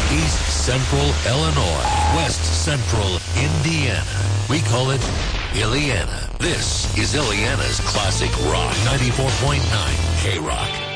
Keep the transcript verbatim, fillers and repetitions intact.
East Central Illinois, West Central Indiana. We call it Illiana. This is Illiana's Classic Rock, ninety-four point nine K-Rock.